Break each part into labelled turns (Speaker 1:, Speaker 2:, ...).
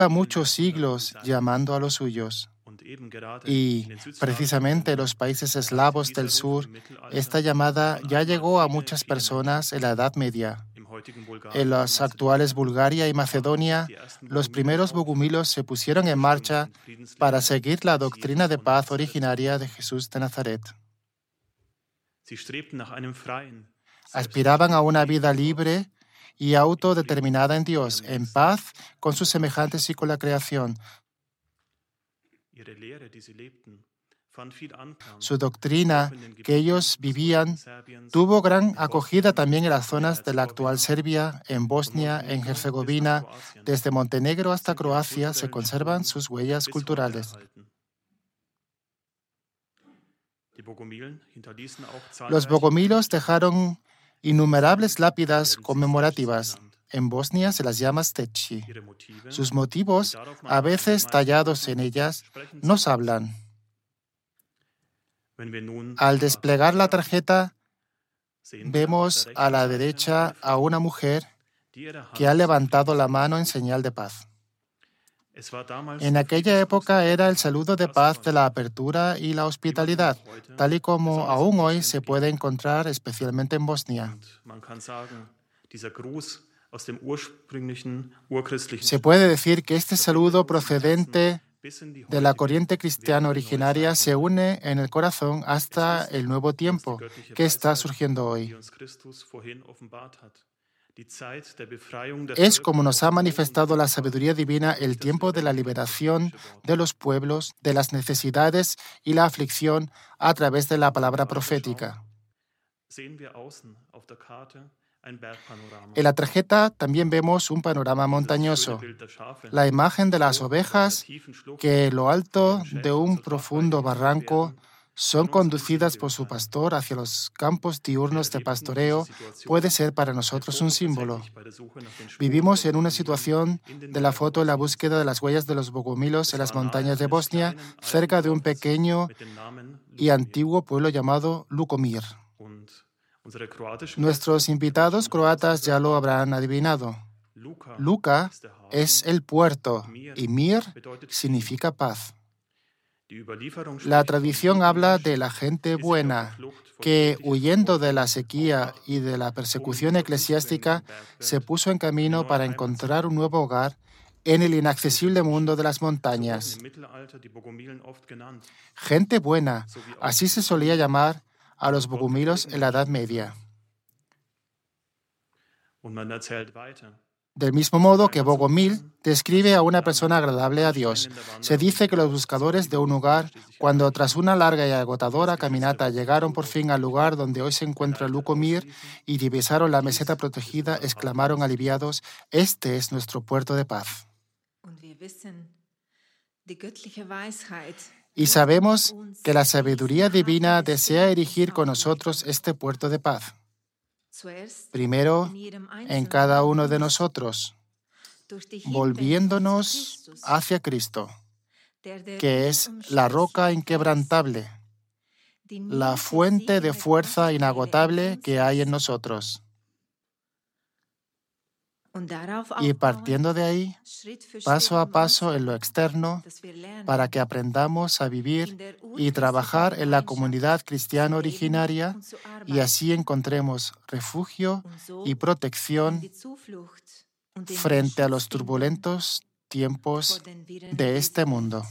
Speaker 1: muchos siglos llamando a los suyos. Y precisamente en los países eslavos del sur, esta llamada ya llegó a muchas personas en la Edad Media. En las actuales Bulgaria y Macedonia, los primeros bogumilos se pusieron en marcha para seguir la doctrina de paz originaria de Jesús de Nazaret. Aspiraban a una vida libre y autodeterminada en Dios, en paz con sus semejantes y con la creación. Su doctrina que ellos vivían tuvo gran acogida también en las zonas de la actual Serbia, en Bosnia, en Herzegovina. Desde Montenegro hasta Croacia se conservan sus huellas culturales. Los bogomilos dejaron innumerables lápidas conmemorativas. En Bosnia se las llama steci. Sus motivos, a veces tallados en ellas, nos hablan. Al desplegar la tarjeta, vemos a la derecha a una mujer que ha levantado la mano en señal de paz. En aquella época era el saludo de paz de la apertura y la hospitalidad, tal y como aún hoy se puede encontrar especialmente en Bosnia. Se puede decir que este saludo procedente de la corriente cristiana originaria se une en el corazón hasta el nuevo tiempo que está surgiendo hoy. Es como nos ha manifestado la sabiduría divina el tiempo de la liberación de los pueblos, de las necesidades y la aflicción a través de la palabra profética. En la tarjeta también vemos un panorama montañoso, la imagen de las ovejas que en lo alto de un profundo barranco son conducidas por su pastor hacia los campos diurnos de pastoreo, puede ser para nosotros un símbolo. Vivimos en una situación de la foto en la búsqueda de las huellas de los bogomilos en las montañas de Bosnia, cerca de un pequeño y antiguo pueblo llamado Lukomir. Nuestros invitados croatas ya lo habrán adivinado. Luka es el puerto y Mir significa paz. La tradición habla de la gente buena que, huyendo de la sequía y de la persecución eclesiástica, se puso en camino para encontrar un nuevo hogar en el inaccesible mundo de las montañas. Gente buena, así se solía llamar a los bogumilos en la Edad Media. Del mismo modo que Bogomil describe a una persona agradable a Dios. Se dice que los buscadores de un hogar, cuando tras una larga y agotadora caminata llegaron por fin al lugar donde hoy se encuentra Lukomir y divisaron la meseta protegida, exclamaron aliviados: «Este es nuestro puerto de paz». Y sabemos que la sabiduría divina desea erigir con nosotros este puerto de paz. Primero, en cada uno de nosotros, volviéndonos hacia Cristo, que es la roca inquebrantable, la fuente de fuerza inagotable que hay en nosotros. Y partiendo de ahí, paso a paso en lo externo, para que aprendamos a vivir y trabajar en la comunidad cristiana originaria y así encontremos refugio y protección frente a los turbulentos tiempos de este mundo.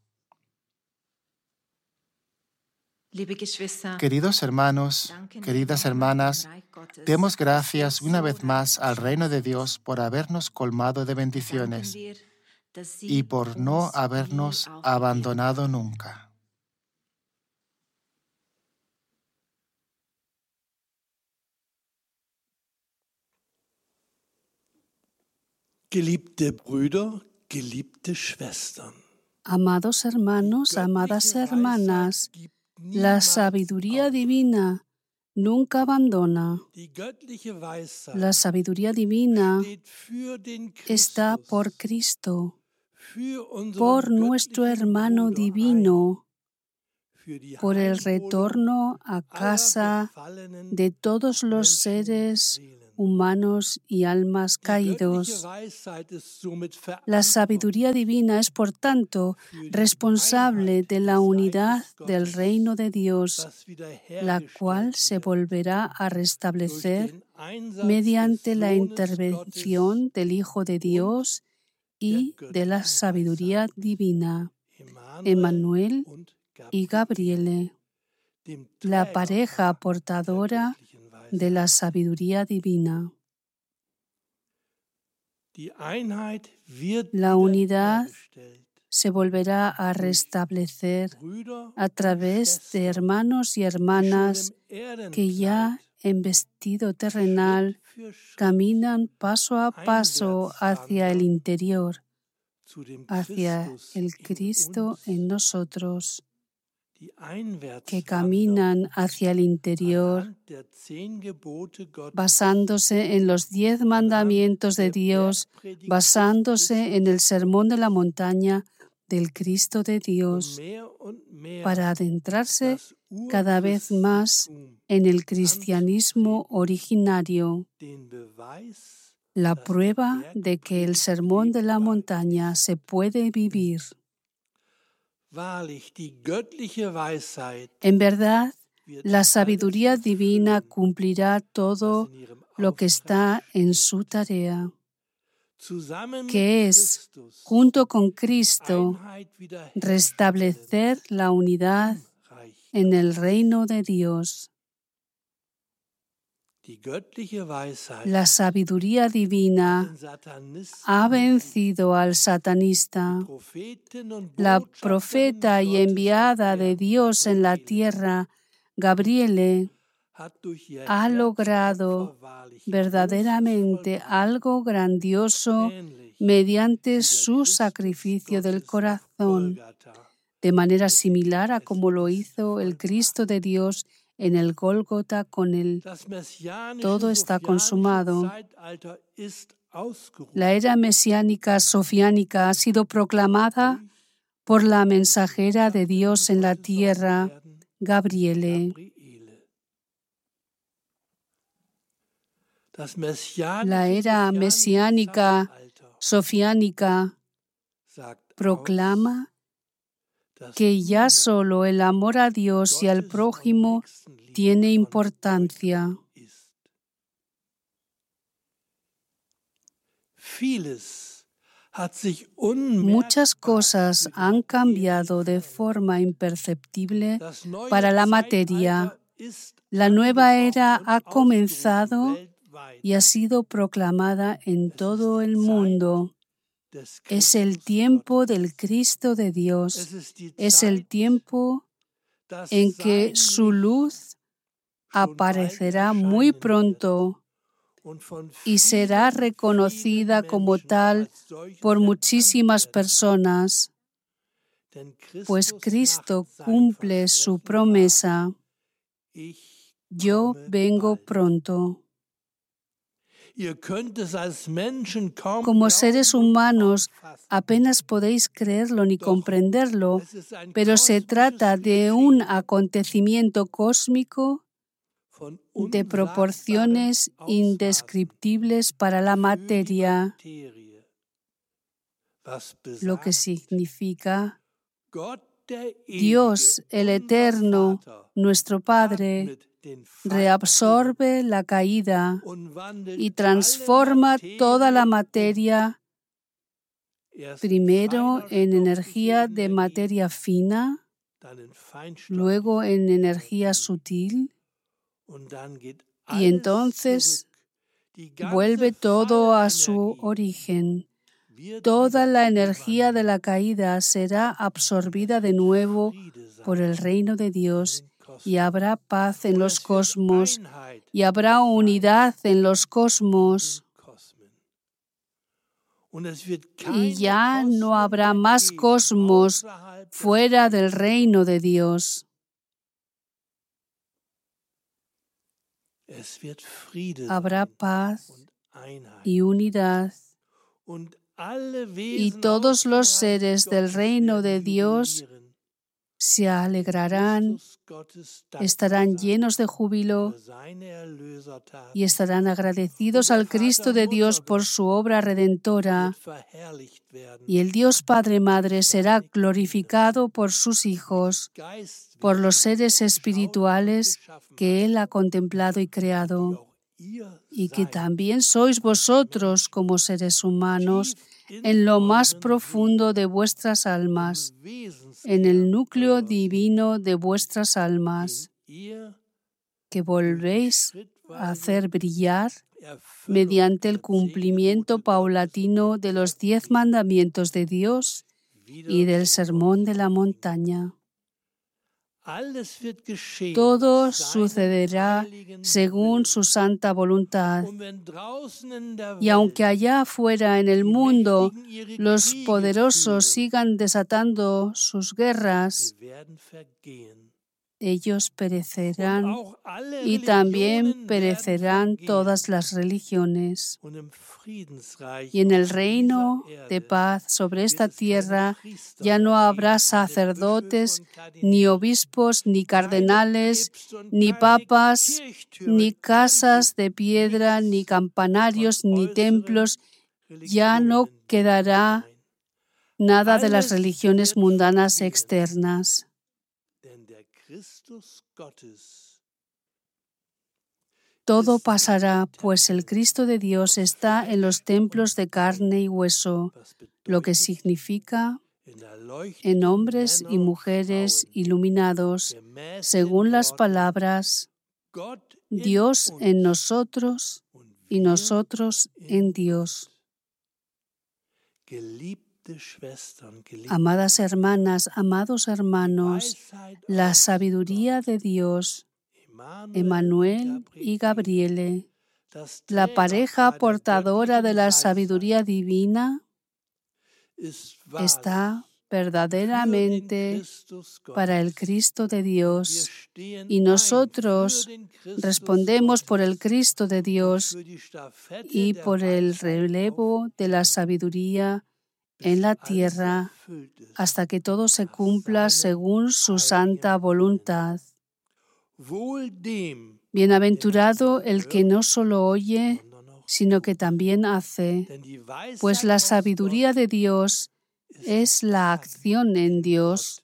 Speaker 1: Queridos hermanos, queridas hermanas, demos gracias una vez más al reino de Dios por habernos colmado de bendiciones y por no habernos abandonado nunca.
Speaker 2: Geliebte Brüder, geliebte Schwestern.
Speaker 3: Amados hermanos, amadas hermanas, la sabiduría divina nunca abandona. La sabiduría divina está por Cristo, por nuestro hermano divino, por el retorno a casa de todos los seres humanos y almas caídos. La sabiduría divina es, por tanto, responsable de la unidad del reino de Dios, la cual se volverá a restablecer mediante la intervención del Hijo de Dios y de la sabiduría divina, Emmanuel y Gabriele, la pareja portadora de la sabiduría divina. La unidad se volverá a restablecer a través de hermanos y hermanas que ya en vestido terrenal caminan paso a paso hacia el interior, hacia el Cristo en nosotros, que caminan hacia el interior basándose en los 10 mandamientos de Dios, basándose en el sermón de la montaña del Cristo de Dios, para adentrarse cada vez más en el cristianismo originario, la prueba de que el sermón de la montaña se puede vivir. En verdad, la sabiduría divina cumplirá todo lo que está en su tarea, que es, junto con Cristo, restablecer la unidad en el reino de Dios. La sabiduría divina ha vencido al satanista. La profeta y enviada de Dios en la tierra, Gabriele, ha logrado verdaderamente algo grandioso mediante su sacrificio del corazón, de manera similar a como lo hizo el Cristo de Dios en el Gólgota con el todo está consumado. La era mesiánica sofiánica ha sido proclamada por la mensajera de Dios en la tierra, Gabriele. La era mesiánica sofiánica proclama que ya solo el amor a Dios y al prójimo tiene importancia. Muchas cosas han cambiado de forma imperceptible para la materia. La nueva era ha comenzado y ha sido proclamada en todo el mundo. Es el tiempo del Cristo de Dios. Es el tiempo en que su luz aparecerá muy pronto y será reconocida como tal por muchísimas personas, pues Cristo cumple su promesa: yo vengo pronto. Como seres humanos apenas podéis creerlo ni comprenderlo, pero se trata de un acontecimiento cósmico de proporciones indescriptibles para la materia, lo que significa Dios, el Eterno, nuestro Padre, reabsorbe la caída y transforma toda la materia, primero en energía de materia fina, luego en energía sutil, y entonces vuelve todo a su origen. Toda la energía de la caída será absorbida de nuevo por el reino de Dios, y habrá paz en los cosmos, y habrá unidad en los cosmos. Y ya no habrá más cosmos fuera del reino de Dios. Habrá paz y unidad, y todos los seres del reino de Dios se alegrarán, estarán llenos de júbilo y estarán agradecidos al Cristo de Dios por su obra redentora. Y el Dios Padre Madre será glorificado por sus hijos, por los seres espirituales que Él ha contemplado y creado, y que también sois vosotros como seres humanos en lo más profundo de vuestras almas, en el núcleo divino de vuestras almas, que volvéis a hacer brillar mediante el cumplimiento paulatino de los 10 mandamientos de Dios y del Sermón de la Montaña. Todo sucederá según su santa voluntad. Y aunque allá afuera en el mundo los poderosos sigan desatando sus guerras, ellos perecerán y también perecerán todas las religiones. Y en el reino de paz sobre esta tierra ya no habrá sacerdotes, ni obispos, ni cardenales, ni papas, ni casas de piedra, ni campanarios, ni templos. Ya no quedará nada de las religiones mundanas externas. Todo pasará, pues el Cristo de Dios está en los templos de carne y hueso, lo que significa en hombres y mujeres iluminados, según las palabras, Dios en nosotros y nosotros en Dios. Amadas hermanas, amados hermanos, la sabiduría de Dios, Emmanuel y Gabriele, la pareja portadora de la sabiduría divina, está verdaderamente para el Cristo de Dios, y nosotros respondemos por el Cristo de Dios y por el relevo de la sabiduría en la tierra, hasta que todo se cumpla según su santa voluntad. Bienaventurado el que no solo oye, sino que también hace, pues la sabiduría de Dios es la acción en Dios.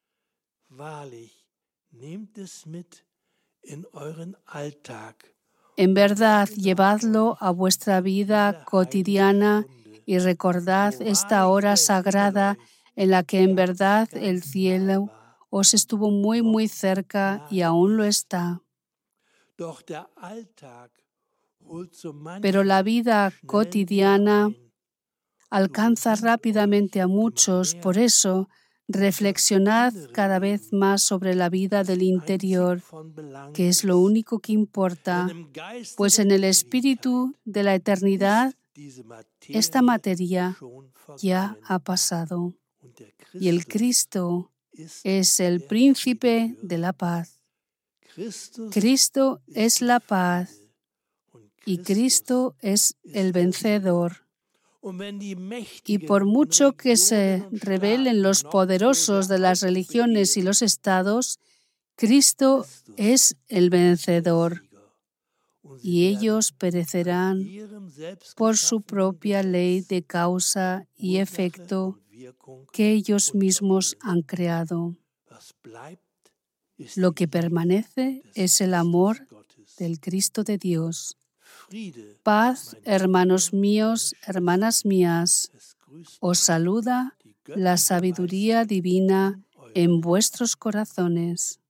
Speaker 3: En verdad, llevadlo a vuestra vida cotidiana y recordad esta hora sagrada en la que en verdad el cielo os estuvo muy, muy cerca y aún lo está. Pero la vida cotidiana alcanza rápidamente a muchos, por eso reflexionad cada vez más sobre la vida del interior, que es lo único que importa, pues en el espíritu de la eternidad esta materia ya ha pasado y el Cristo es el príncipe de la paz. Cristo es la paz y Cristo es el vencedor. Y por mucho que se rebelen los poderosos de las religiones y los estados, Cristo es el vencedor. Y ellos perecerán por su propia ley de causa y efecto que ellos mismos han creado. Lo que permanece es el amor del Cristo de Dios. Paz, hermanos míos, hermanas mías, os saluda la sabiduría divina en vuestros corazones.